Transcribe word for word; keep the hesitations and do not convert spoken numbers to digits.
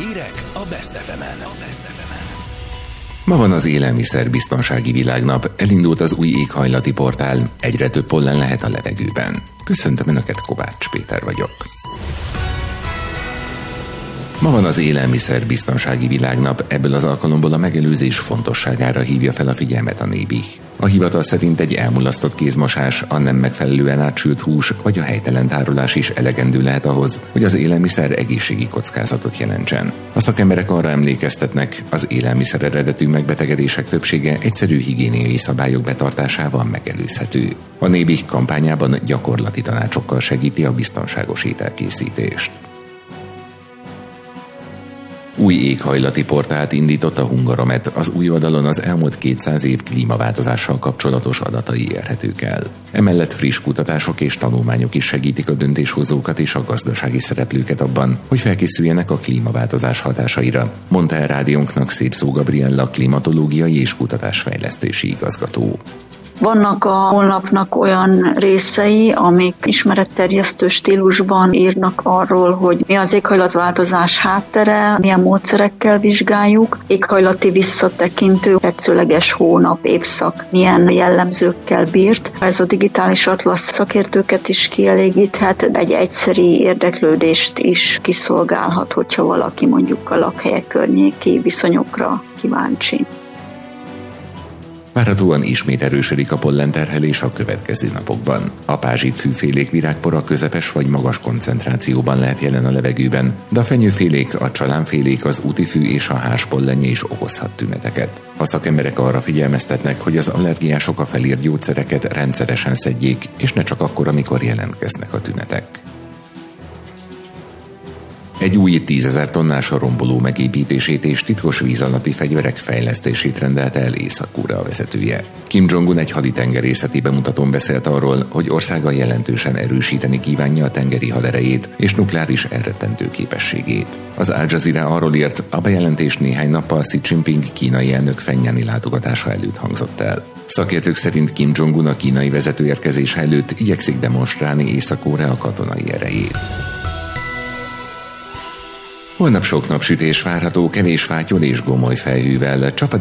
Hírek a Best ef emen. Ma van az élelmiszerbiztonsági világnap, elindult az új éghajlati portál, egyre több pollen lehet a levegőben. Köszöntöm Önöket, Kovács Péter vagyok. Ma van az élelmiszerbiztonsági világnap, ebből az alkalomból a megelőzés fontosságára hívja fel a figyelmet a Nébih. A hivatal szerint egy elmulasztott kézmosás, a nem megfelelően átsült hús vagy a helytelen tárolás is elegendő lehet ahhoz, hogy az élelmiszer egészségi kockázatot jelentsen. A szakemberek arra emlékeztetnek, az élelmiszer eredetű megbetegedések többsége egyszerű higiéniai szabályok betartásával megelőzhető. A Nébih kampányában gyakorlati tanácsokkal segíti a biztonságos ételkészítést. Új éghajlati portált indított a Hungaromet, az új oldalon az elmúlt kétszáz év klímaváltozással kapcsolatos adatai érhetők el. Emellett friss kutatások és tanulmányok is segítik a döntéshozókat és a gazdasági szereplőket abban, hogy felkészüljenek a klímaváltozás hatásaira, mondta el rádiónknak Szépszó Gabriella, klimatológiai és kutatásfejlesztési igazgató. Vannak a honlapnak olyan részei, amik ismeretterjesztő stílusban írnak arról, hogy mi az éghajlatváltozás háttere, milyen módszerekkel vizsgáljuk, éghajlati visszatekintő, tetszőleges hónap, évszak, milyen jellemzőkkel bírt. Ez a digitális atlasz szakértőket is kielégíthet, egy egyszeri érdeklődést is kiszolgálhat, hogyha valaki mondjuk a lakhelyek környéki viszonyokra kíváncsi. Várhatóan ismét erősödik a pollenterhelés a következő napokban. A pázsitfűfélék virágpora közepes vagy magas koncentrációban lehet jelen a levegőben, de a fenyőfélék, a csalánfélék, az útifű és a hárs pollenje is okozhat tüneteket. A szakemberek arra figyelmeztetnek, hogy az allergiások a felírt gyógyszereket rendszeresen szedjék, és ne csak akkor, amikor jelentkeznek a tünetek. Egy új tízezer tonnás romboló megépítését és titkos víz alatti fegyverek fejlesztését rendelte el Észak-Korea vezetője. Kim Jong-un egy haditengerészeti bemutatón beszélt arról, hogy országa jelentősen erősíteni kívánja a tengeri haderejét és nukleáris elrettentő képességét. Az Al Jazeera arról írt, a bejelentés néhány nappal Xi Jinping kínai elnök Fenyáni látogatása előtt hangzott el. Szakértők szerint Kim Jong-un a kínai vezető érkezése előtt igyekszik demonstrálni Észak-Korea katonai erejét. Holnap sok napsütés várható, kevés fátyol és gomoly felhővel,